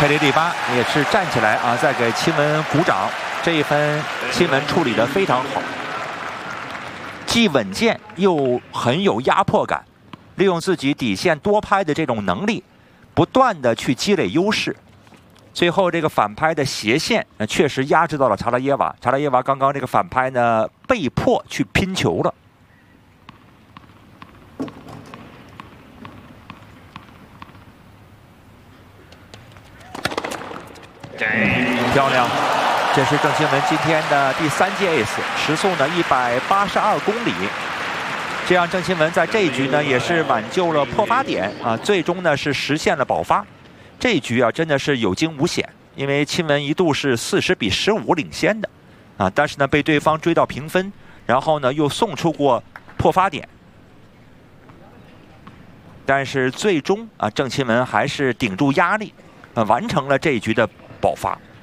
佩雷利巴也是站起来啊，在给钦文鼓掌。这一分钦文处理得非常好，既稳健又很有压迫感，利用自己底线多拍的这种能力，不断的去积累优势。最后这个反拍的斜线确实压制到了查拉耶娃。查拉耶娃刚刚这个反拍呢，被迫去拼球了。漂亮！这是郑钦文今天的第3届 ace， 时速呢182公里。这样郑钦文在这一局呢也是挽救了破发点啊，最终呢是实现了保发。这一局啊真的是有惊无险，因为钦文一度是40比15领先的啊，但是呢被对方追到平分，然后呢又送出过破发点。但是最终啊郑钦文还是顶住压力，完成了这一局的保发。